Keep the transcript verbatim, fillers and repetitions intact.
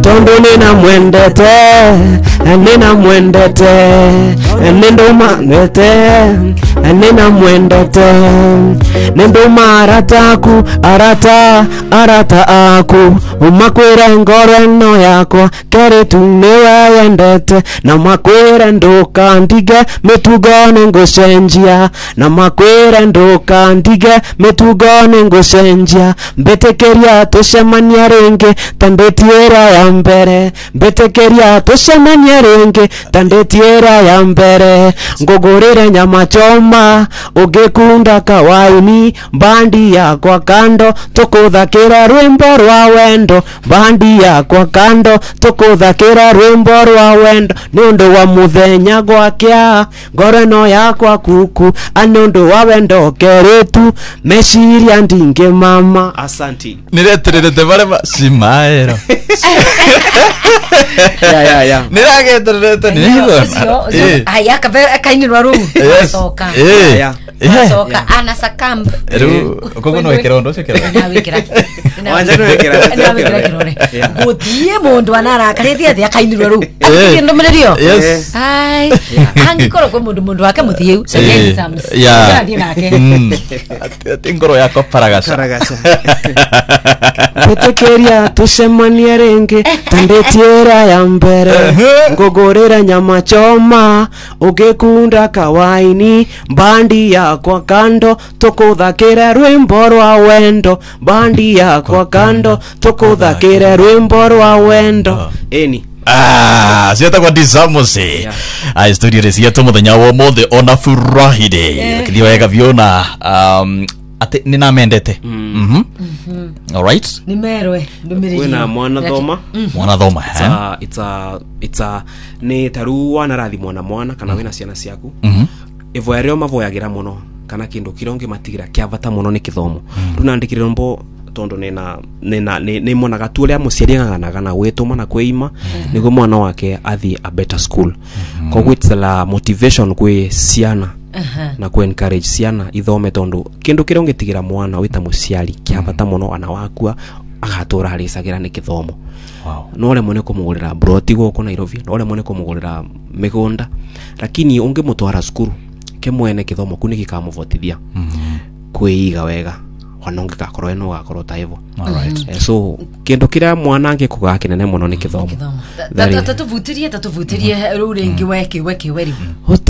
tondo nina mwendete nina mwendete nendo mangete nina mwendete nendo marataku arata arata aku umakwira ngoro no yako kere tumewa yendete na makwira ndoka ndige metugone ngosenjia na makwira ndoka ndige metugone ngosenjia mbetekeria toshemania renge tandetiera ya mbere mbetekeria toshemania renge tandetiera ya mbere ngogorere nyama choma ugekunda kawaini bandi ya kwa kando tukuthakira rwimbo rwa wendo bandi ya kwa kando tukuthakira rwimbo rwa wendo nundu wa muthenya gwakya ngoreno yakwa kuku anundu wa wendo keretu meshiria ndinge mama. Asanti nireterete bare simaero ya ya ya nirageterete nigo aya ka kainirwa ru soka ya soka ana sakam ru koko no ekerondo se kero na wikira wanja no wikira na wikira kirore gotie mundu anara karetia thia kainirwa ru ndo mredio yes ai angikoro kwa mundu mundu wake muthiu second sams ya nake tingoro yako paragasa paragasa betekeria tushemania renge tandetiera ya mbere ngogorera nyama choma ugekunda kawaini bandi ya kwa kando tukuthakira rwimbo rwa wendo bandi ya kwa kando tukuthakira rwimbo rwa wendo eni ah sieta kwa dizamose yeah. A studio resieta muthenya wa mothe ona furahide yeah. Kidio yega viona um ate nina mendete mhm mm mhm all right nimerwe ndumirije wena mwana thoma mwana thoma it's a it's a it's a ne taru wana rathi mwana mwana kana wena ciana ciaku mhm evo yareo mavoyagira muno kana kindu kironge matigira kia bata muno ni kithomo tunandikire mbo tondo nena nena ne mwana gatulia musiarianganaga na wetoma na kweima nigo mwana wake athi a better school koguo it's la motivation kwe ciana na ku encourage ciana ithome tondo kindu kironge tigira mwana wita musiari kia bata muno ana wakua agatura harisagira ni kithomo. Wow. No le mone kumugurira broti goko Nairobi no le mone kumugurira migonda lakini unge mutwara skuru ke mwene kithomo kuni gikamuvotithia mhm kwiiga wega wanonge gakorwo eno gakorwo ta hivyo. All right. Eh, so kendo kira mwanange kuga kinene muno ni kithomo tatuvutirie tatuvutirie rurengi weke weke weri